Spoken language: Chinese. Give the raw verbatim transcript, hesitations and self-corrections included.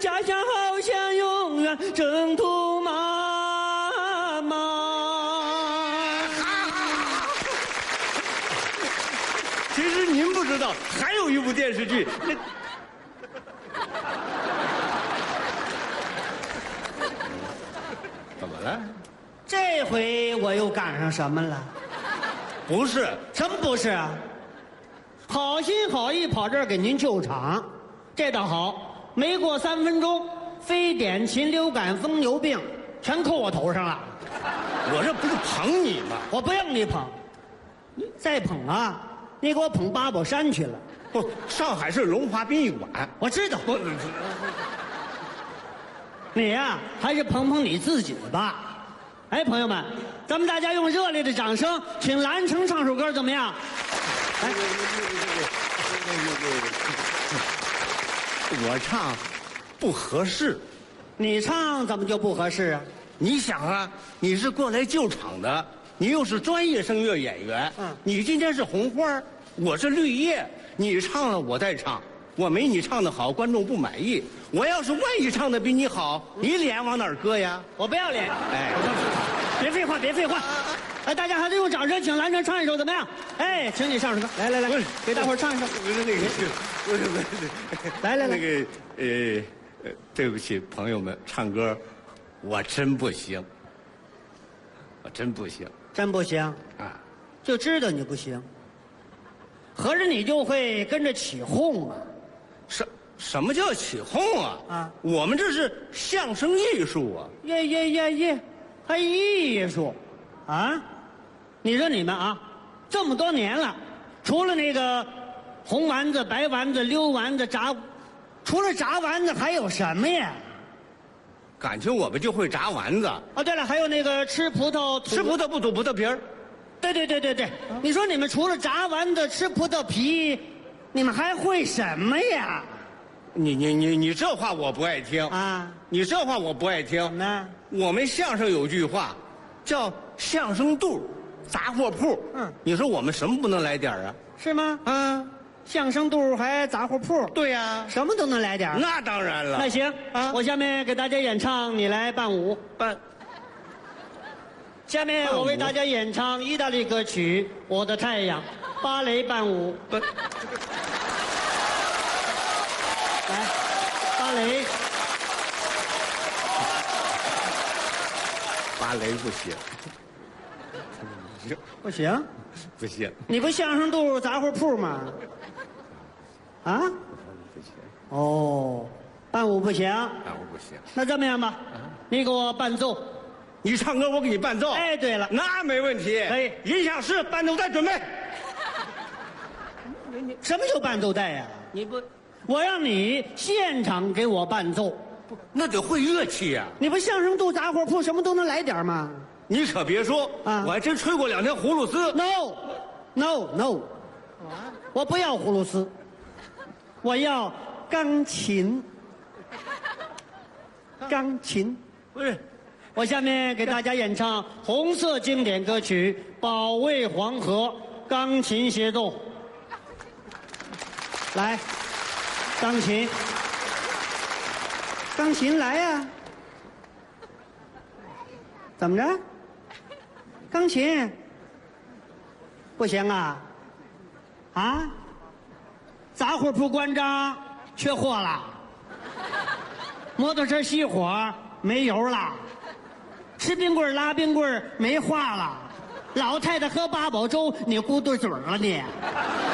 家乡好像永远征途茫茫。 其实您不知道，还有一部电视剧，那怎么了？ 这回我又赶上什么了？ 不是， 什么不是啊？好心好意跑这儿给您救场，这倒好，没过三分钟，非典、禽流感、疯牛病全扣我头上了。 我这不是捧你吗？ 我不让你捧，再捧啊，你给我捧八宝山去了。 不，上海市龙华殡仪馆。 我知道， 不， 你呀、还是捧捧你自己吧。哎，朋友们，咱们大家用热烈的掌声，请蓝城唱首歌，怎么样？来， 我唱不合适。 你唱怎么就不合适啊？ 你想啊，你是过来救场的，你又是专业声乐演员， 嗯你今天是红花，我是绿叶，你唱了我再唱，我没你唱的好，观众不满意。我要是万一唱的比你好，你脸往哪儿搁呀？ 我不要脸。 哎， 别废话，别废话。哎，大家还是用掌声请蓝城唱一首怎么样？哎，请你上首歌，来来来不是， 给大伙儿唱一首。 不是那个，不是不是， 来来来那个呃呃，对不起，朋友们，唱歌我真不行，我真不行真不行， 啊！ 就知道你不行。合着你就会跟着起哄啊？ 什什么叫起哄啊？ 啊我们这是相声艺术啊！ 耶耶耶耶，还艺术，啊？你说你们啊，这么多年了，除了那个红丸子、白丸子、溜丸子、炸，除了炸丸子还有什么呀？ 感情我们就会炸丸子， 哦，对了，还有那个吃葡萄、吐吃葡萄不吐葡萄皮儿。 对对对对对，你说你们除了炸丸子、吃葡萄皮，你们还会什么呀？ 你你你你这话我不爱听啊， 你这话我不爱听。 那我们相声有句话，叫相声肚、杂货铺。 嗯你说我们什么不能来点儿啊？ 是吗？ 啊， 相声肚还杂货铺， 对呀、 什么都能来点儿。 那当然了。 那行啊我下面给大家演唱，你来伴舞。 办下面我为大家演唱意大利歌曲《我的太阳》，芭蕾伴舞。 办来，芭蕾。 芭蕾不行， 不行， 不行， 你不相声肚杂货铺吗？啊？ 不行， 哦，伴舞不行。 那我不行。 那这么样吧，你给我伴奏。 你唱歌，我给你伴奏。 哎，对了， 那没问题。 可以音响师，伴奏带准备。 什么叫伴奏带呀？ 你不， 我让你现场给我伴奏。 那得会乐器呀、 你不相声肚杂货铺什么都能来点吗你可别说， 啊我还真吹过两天葫芦丝。 ？No No No，我不要葫芦丝，我要钢琴。钢琴。 不是， 我下面给大家演唱红色经典歌曲《保卫黄河》，钢琴协奏。来，钢琴，钢琴来呀、怎么着？钢琴不行啊？啊？杂货铺关张，缺货了。摩托车熄火，没油了。吃冰棍儿拉冰棍儿没话了。老太太喝八宝粥，你咕嘟嘴儿了你。